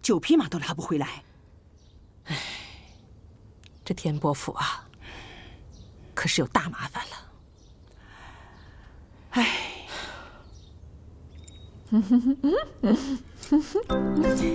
9匹马都拉不回来。 唉，这田伯府啊，可是有大麻烦了。 唉。